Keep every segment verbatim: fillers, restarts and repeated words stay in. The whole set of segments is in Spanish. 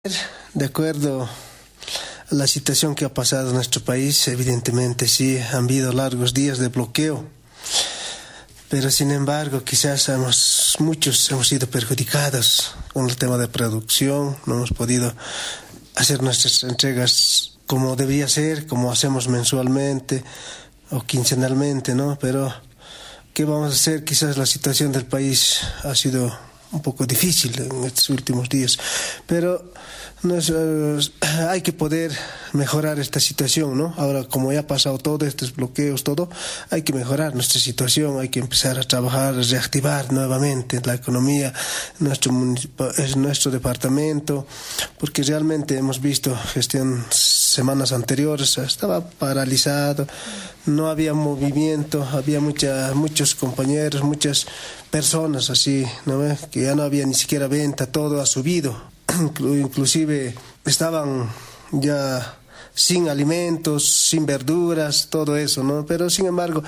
De acuerdo a la situación que ha pasado en nuestro país, evidentemente sí han habido largos días de bloqueo, pero sin embargo quizás hemos, muchos hemos sido perjudicados con el tema de producción, no hemos podido hacer nuestras entregas como debía ser, como hacemos mensualmente o quincenalmente, ¿no? Pero ¿qué vamos a hacer? Quizás la situación del país ha sido un poco difícil en estos últimos días, pero no es, uh, hay que poder mejorar esta situación, ¿no? Ahora, como ya ha pasado todo, estos bloqueos, todo, hay que mejorar nuestra situación, hay que empezar a trabajar, a reactivar nuevamente la economía, nuestro, nuestro departamento, porque realmente hemos visto gestión semanas anteriores, estaba paralizado, no había movimiento, había mucha, muchos compañeros, muchas personas así, ¿no? Que ya no había ni siquiera venta, todo ha subido. Inclusive estaban ya sin alimentos, sin verduras, todo eso, ¿no? Pero sin embargo,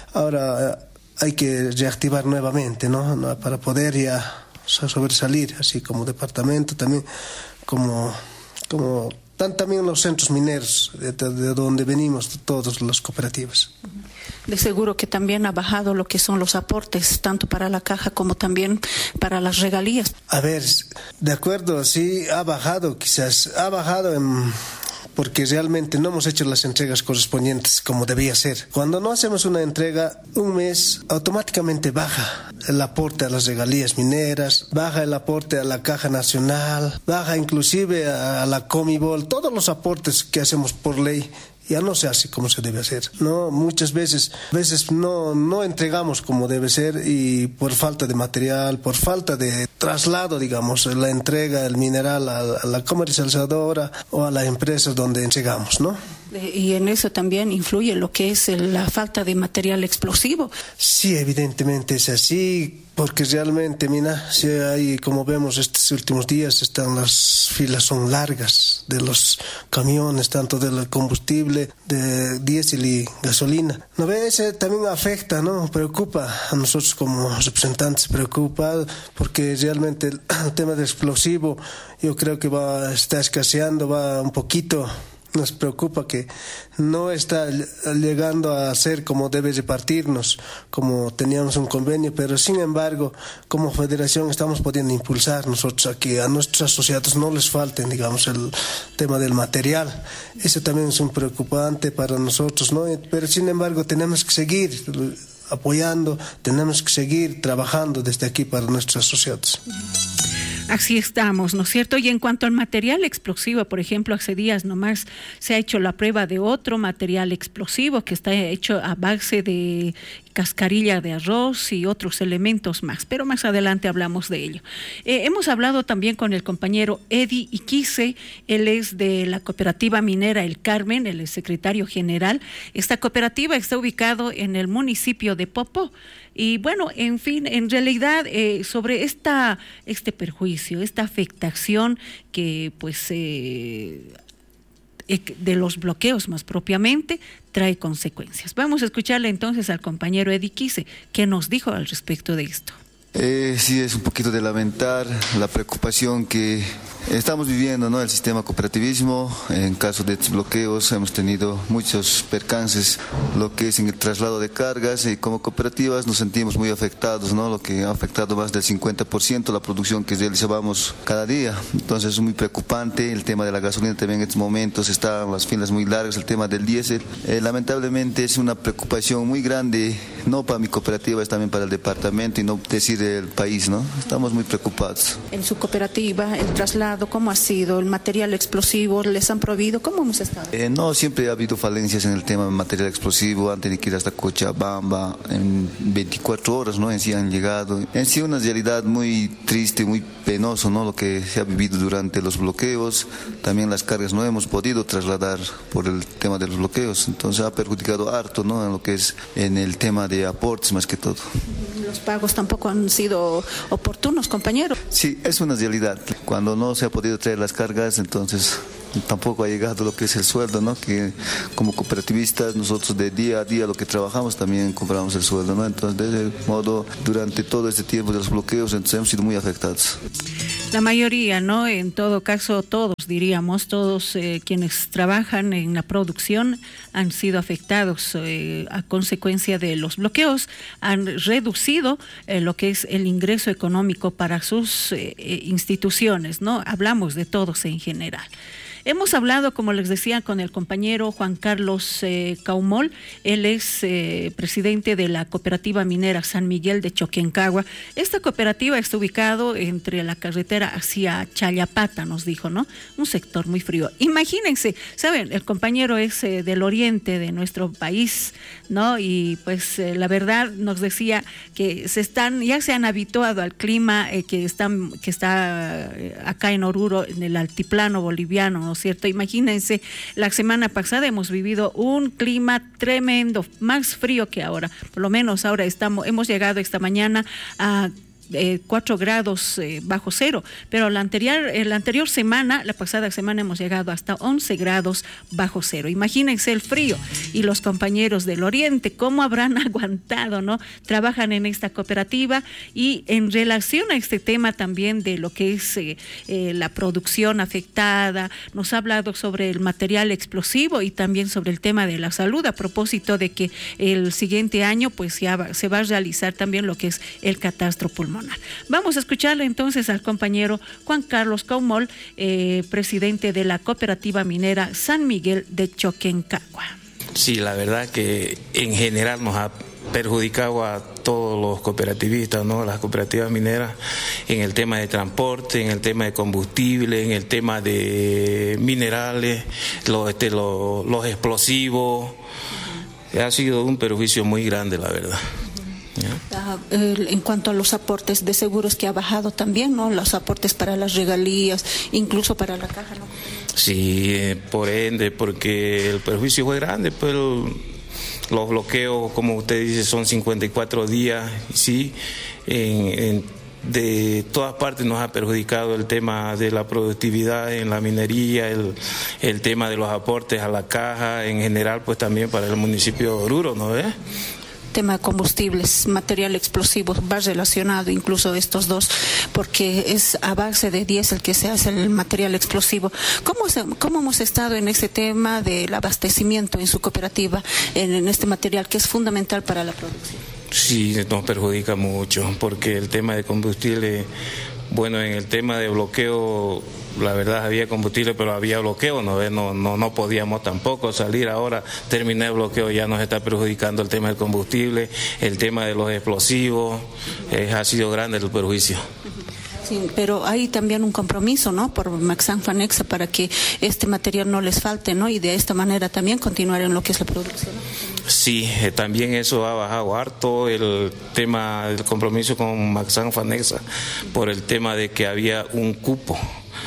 ahora hay que reactivar nuevamente, ¿no? Para poder ya sobresalir, así como departamento, también como, como también los centros mineros, de, de donde venimos todas las cooperativas. De seguro que también ha bajado lo que son los aportes, tanto para la caja como también para las regalías. A ver, de acuerdo, sí ha bajado, quizás ha bajado en, porque realmente no hemos hecho las entregas correspondientes como debía ser. Cuando no hacemos una entrega un mes, automáticamente baja el aporte a las regalías mineras, baja el aporte a la Caja Nacional, baja inclusive a la Comibol, todos los aportes que hacemos por ley. Ya no se hace como se debe hacer, ¿no? Muchas veces, veces no, no entregamos como debe ser y por falta de material, por falta de traslado, digamos, la entrega, el mineral a, a la comercializadora o a las empresas donde entregamos, ¿no? Y en eso también influye lo que es la falta de material explosivo. Sí, evidentemente es así, porque realmente, mira, si hay, como vemos estos últimos días, están las filas son largas de los camiones, tanto del combustible, de diésel y gasolina. ¿No ves? Eso también afecta, ¿no? Preocupa a nosotros como representantes, preocupa, porque realmente el, el tema del explosivo, yo creo que va está escaseando, va un poquito. Nos preocupa que no está llegando a ser como debe repartirnos, como teníamos un convenio, pero sin embargo, como federación estamos pudiendo impulsar nosotros a que a nuestros asociados no les falten, digamos, el tema del material. Eso también es un preocupante para nosotros, ¿no? Pero sin embargo tenemos que seguir apoyando, tenemos que seguir trabajando desde aquí para nuestros asociados. Así estamos, ¿no es cierto? Y en cuanto al material explosivo, por ejemplo, hace días nomás se ha hecho la prueba de otro material explosivo que está hecho a base de cascarilla de arroz y otros elementos más, pero más adelante hablamos de ello. Eh, hemos hablado también con el compañero Eddie Iquice, él es de la cooperativa minera El Carmen, él es secretario general. Esta cooperativa está ubicado en el municipio de Popó. Y bueno, en fin, en realidad eh, sobre esta, este perjuicio, esta afectación que pues eh, de los bloqueos más propiamente trae consecuencias. Vamos a escucharle entonces al compañero Eddie Iquice, que nos dijo al respecto de esto. Eh, sí, es un poquito de lamentar la preocupación que estamos viviendo, ¿no? El sistema cooperativismo, en caso de bloqueos hemos tenido muchos percances, lo que es en el traslado de cargas, y como cooperativas nos sentimos muy afectados, ¿no? Lo que ha afectado más del cincuenta por ciento la producción que realizábamos cada día. Entonces es muy preocupante el tema de la gasolina también en estos momentos, están las filas muy largas, el tema del diésel. Eh, lamentablemente es una preocupación muy grande, no para mi cooperativa, es también para el departamento y no decir el país, ¿no? Estamos muy preocupados. En su cooperativa, el traslado, ¿cómo ha sido? ¿El material explosivo les han prohibido? ¿Cómo hemos estado? Eh, no, siempre ha habido falencias en el tema del material explosivo, han tenido que ir hasta Cochabamba, en veinticuatro horas, ¿no? En sí han llegado. En sí una realidad muy triste, muy penoso, ¿no? Lo que se ha vivido durante los bloqueos, también las cargas no hemos podido trasladar por el tema de los bloqueos, entonces ha perjudicado harto, ¿no? En lo que es en el tema de aportes más que todo. Los pagos tampoco han sido oportunos, compañero. Sí, es una realidad. Cuando no se ha podido traer las cargas, entonces tampoco ha llegado lo que es el sueldo, ¿no? Que como cooperativistas nosotros de día a día lo que trabajamos también compramos el sueldo, ¿no? Entonces de ese modo durante todo este tiempo de los bloqueos entonces hemos sido muy afectados. La mayoría, ¿no? En todo caso, todos, diríamos, todos eh, quienes trabajan en la producción han sido afectados eh, a consecuencia de los bloqueos, han reducido eh, lo que es el ingreso económico para sus eh, instituciones, ¿no? Hablamos de todos en general. Hemos hablado, como les decía, con el compañero Juan Carlos eh, Caumol. Él es eh, presidente de la Cooperativa Minera San Miguel de Choquencagua. Esta cooperativa está ubicado entre la carretera hacia Chayapata, nos dijo, ¿no? Un sector muy frío. Imagínense, ¿saben? El compañero es eh, del oriente de nuestro país, ¿no? Y pues eh, la verdad nos decía que se están, ya se han habituado al clima eh, que, están, que está eh, acá en Oruro, en el altiplano boliviano, ¿no? ¿Cierto? Imagínense, la semana pasada hemos vivido un clima tremendo, más frío que ahora. Por lo menos ahora estamos, hemos llegado esta mañana a Eh, cuatro grados eh, bajo cero, pero la anterior, eh, la anterior semana, la pasada semana hemos llegado hasta once grados bajo cero. Imagínense el frío, y los compañeros del oriente, cómo habrán aguantado, ¿no? Trabajan en esta cooperativa, y en relación a este tema también de lo que es eh, eh, la producción afectada, nos ha hablado sobre el material explosivo y también sobre el tema de la salud, a propósito de que el siguiente año pues ya va, se va a realizar también lo que es el catastro pulmonar. Vamos a escucharle entonces al compañero Juan Carlos Caumol, eh, presidente de la Cooperativa Minera San Miguel de Choquencagua. Sí, la verdad que en general nos ha perjudicado a todos los cooperativistas, ¿no? Las cooperativas mineras, en el tema de transporte, en el tema de combustible, en el tema de minerales, los, este, los, los explosivos. Ha sido un perjuicio muy grande, la verdad. Uh, el, en cuanto a los aportes de seguros, que ha bajado también, ¿no? Los aportes para las regalías, incluso para la caja, ¿no? Sí, por ende, porque el perjuicio fue grande, pero los bloqueos, como usted dice, son cincuenta y cuatro días, sí, en, en, de todas partes nos ha perjudicado el tema de la productividad en la minería, el, el tema de los aportes a la caja, en general, pues también para el municipio de Oruro, ¿no ves? Tema de combustibles, material explosivo, va relacionado incluso estos dos, porque es a base de diésel que se hace el material explosivo. ¿Cómo, se, cómo hemos estado en ese tema del abastecimiento en su cooperativa, en, en este material que es fundamental para la producción? Sí, nos perjudica mucho, porque el tema de combustible, bueno, en el tema de bloqueo, la verdad había combustible, pero había bloqueo, ¿no? No, no, no podíamos tampoco salir. Ahora terminé el bloqueo, ya nos está perjudicando el tema del combustible, el tema de los explosivos, eh, ha sido grande el perjuicio. Sí, pero hay también un compromiso, ¿no? Por Maxan Fanexa, para que este material no les falte, ¿no? Y de esta manera también continuar en lo que es la producción. Sí, eh, también eso ha bajado harto, el tema del compromiso con Maxan Fanexa, por el tema de que había un cupo,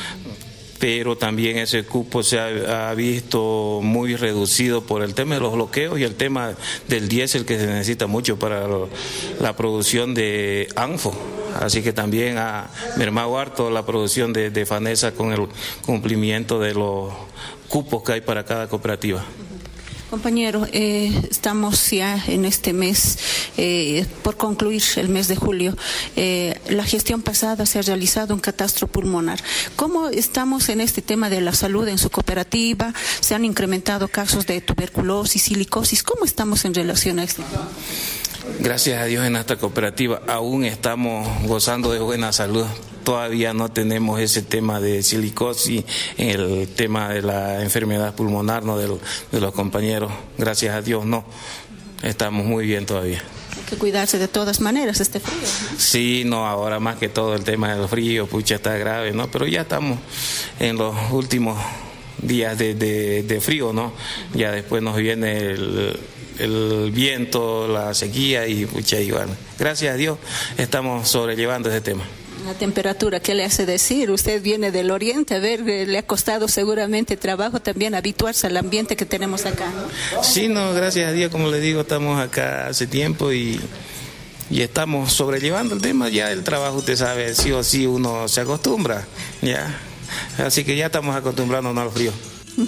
pero también ese cupo se ha, ha visto muy reducido por el tema de los bloqueos y el tema del diésel, que se necesita mucho para la producción de ANFO. Así que también ha mermado harto la producción de, de Fanesa con el cumplimiento de los cupos que hay para cada cooperativa. Compañero, eh, estamos ya en este mes, eh, por concluir el mes de julio. Eh, la gestión pasada se ha realizado un catastro pulmonar. ¿Cómo estamos en este tema de la salud en su cooperativa? ¿Se han incrementado casos de tuberculosis, silicosis? ¿Cómo estamos en relación a esto? Gracias a Dios, en esta cooperativa aún estamos gozando de buena salud. Todavía no tenemos ese tema de silicosis, el tema de la enfermedad pulmonar, ¿no? de, lo, de los compañeros. Gracias a Dios, no. Estamos muy bien todavía. Hay que cuidarse de todas maneras este frío, ¿no? Sí, no, ahora más que todo el tema del frío, pucha, está grave, ¿no? Pero ya estamos en los últimos días de, de, de frío, ¿no? Ya después nos viene el, el viento, la sequía y pucha, igual. Gracias a Dios estamos sobrellevando ese tema. La temperatura, ¿qué le hace decir? Usted viene del oriente, a ver, le ha costado seguramente trabajo también habituarse al ambiente que tenemos acá, ¿no? Sí, no, gracias a Dios, como le digo, estamos acá hace tiempo y, y estamos sobrellevando el tema. Ya el trabajo, usted sabe, sí o sí uno se acostumbra, ya. Así que ya estamos acostumbrándonos al frío.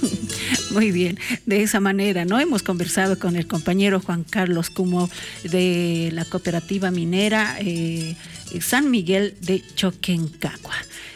Muy bien, de esa manera, ¿no? Hemos conversado con el compañero Juan Carlos Caumol de la Cooperativa Minera eh, San Miguel de Choquencagua.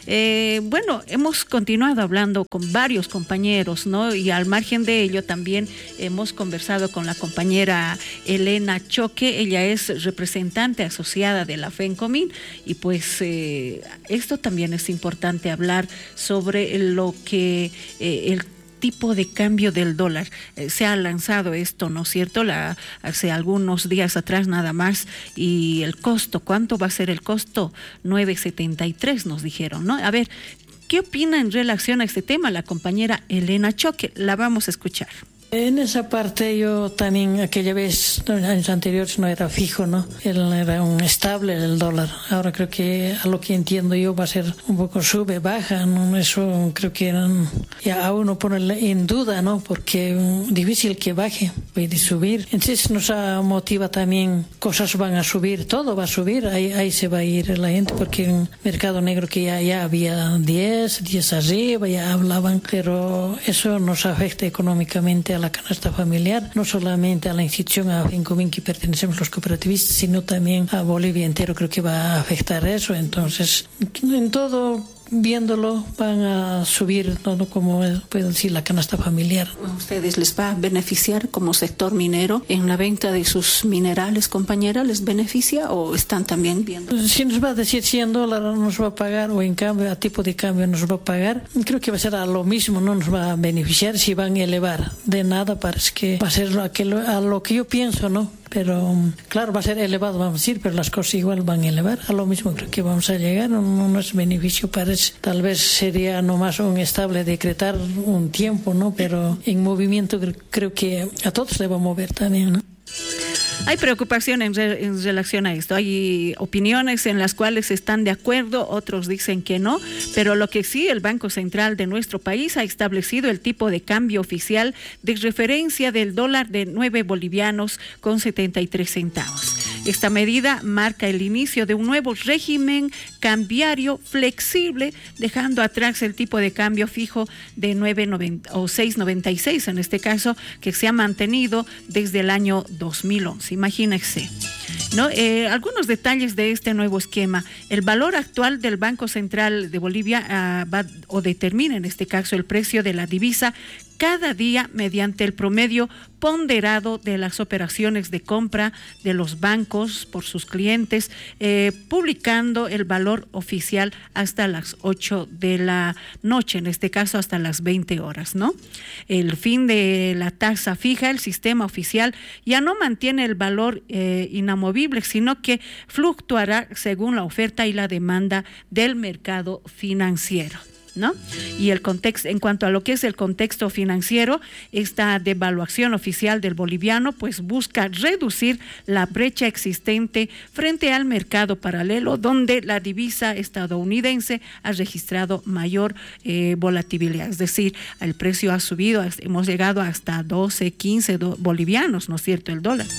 Eh, bueno, hemos continuado hablando con varios compañeros, ¿no? Y al margen de ello también hemos conversado con la compañera Elena Choque. Ella es representante asociada de la FENCOMIN y pues eh, esto también es importante hablar sobre lo que eh, el tipo de cambio del dólar. Eh, se ha lanzado esto, ¿no es cierto? La, hace algunos días atrás nada más, y el costo, ¿cuánto va a ser el costo? nueve setenta y tres nos dijeron, ¿no? A ver, ¿qué opina en relación a este tema la compañera Elena Choque? La vamos a escuchar. En esa parte yo también aquella vez, en años anteriores no era fijo, ¿no? Era un estable el dólar. Ahora creo que a lo que entiendo yo va a ser un poco sube, baja, ¿no? Eso creo que eran, ya a uno pone en duda, ¿no? Porque um, difícil que baje, puede subir. Entonces nos motiva también, cosas van a subir, todo va a subir, ahí, ahí se va a ir la gente, porque en un mercado negro que ya, ya había diez, diez arriba, ya hablaban, pero eso nos afecta económicamente a la canasta familiar, no solamente a la institución, a FENCOMIN que pertenecemos los cooperativistas, sino también a Bolivia entero. Creo que va a afectar eso. Entonces, en todo, viéndolo, van a subir todo, como puedo decir, la canasta familiar. ¿A ustedes les va a beneficiar como sector minero en la venta de sus minerales, compañera? ¿Les beneficia o están también viendo? Si nos va a decir cien dólares nos va a pagar, o en cambio a tipo de cambio nos va a pagar, creo que va a ser a lo mismo, no nos va a beneficiar si van a elevar. De nada parece que va a ser a, que lo, a lo que yo pienso, ¿no? Pero claro, va a ser elevado, vamos a decir, pero las cosas igual van a elevar. A lo mismo creo que vamos a llegar, no, no es beneficio, parece. Tal vez sería nomás un estable decretar un tiempo, ¿no? Pero en movimiento creo que a todos le va a mover también, ¿no? Hay preocupación en, re, en relación a esto. Hay opiniones en las cuales están de acuerdo, otros dicen que no, pero lo que sí, el Banco Central de nuestro país ha establecido el tipo de cambio oficial de referencia del dólar de nueve bolivianos con setenta y tres centavos. Esta medida marca el inicio de un nuevo régimen cambiario flexible, dejando atrás el tipo de cambio fijo de nueve noventa o seis noventa y seis, en este caso, que se ha mantenido desde el año dos mil once. Imagínense, ¿no? Eh, algunos detalles de este nuevo esquema. El valor actual del Banco Central de Bolivia uh, va o determina en este caso el precio de la divisa cada día mediante el promedio ponderado de las operaciones de compra de los bancos por sus clientes, eh, publicando el valor oficial hasta las ocho de la noche, en este caso hasta las veinte horas, ¿no? El fin de la tasa fija, el sistema oficial ya no mantiene el valor eh, inamovible, sino que fluctuará según la oferta y la demanda del mercado financiero, ¿no? Y el contexto, en cuanto a lo que es el contexto financiero, esta devaluación oficial del boliviano pues busca reducir la brecha existente frente al mercado paralelo, donde la divisa estadounidense ha registrado mayor eh, volatilidad, es decir, el precio ha subido, hemos llegado hasta doce, quince do, bolivianos, ¿no es cierto?, el dólar.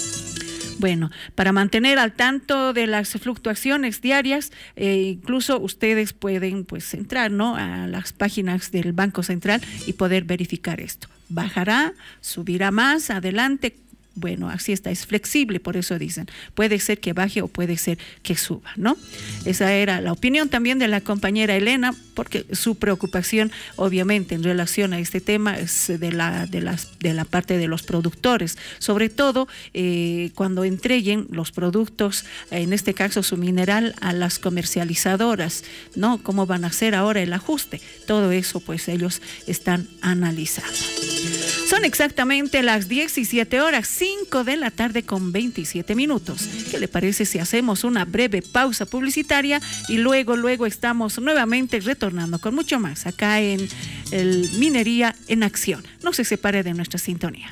Bueno, para mantener al tanto de las fluctuaciones diarias, eh, incluso ustedes pueden pues entrar, ¿no?, a las páginas del Banco Central y poder verificar esto. Bajará, subirá más adelante. Bueno, así está, es flexible, por eso dicen, puede ser que baje o puede ser que suba, ¿no? Esa era la opinión también de la compañera Elena, porque su preocupación, obviamente, en relación a este tema es de la, de las, de la parte de los productores, sobre todo eh, cuando entreguen los productos, en este caso su mineral, a las comercializadoras, ¿no? ¿Cómo van a hacer ahora el ajuste? Todo eso, pues, ellos están analizando. Son exactamente las diecisiete horas, cinco de la tarde con veintisiete minutos. ¿Qué le parece si hacemos una breve pausa publicitaria y luego, luego estamos nuevamente retornando con mucho más acá en el Minería en Acción? No se separe de nuestra sintonía.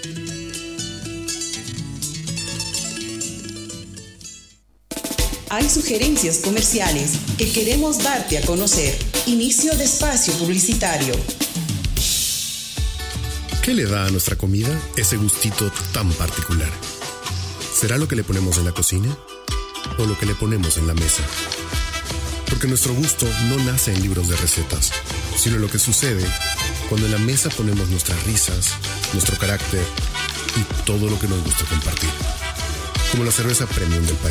Hay sugerencias comerciales que queremos darte a conocer. Inicio de espacio publicitario. ¿Qué le da a nuestra comida ese gustito tan particular? ¿Será lo que le ponemos en la cocina o lo que le ponemos en la mesa? Porque nuestro gusto no nace en libros de recetas, sino lo que sucede cuando en la mesa ponemos nuestras risas, nuestro carácter y todo lo que nos gusta compartir. Como la cerveza premium del país.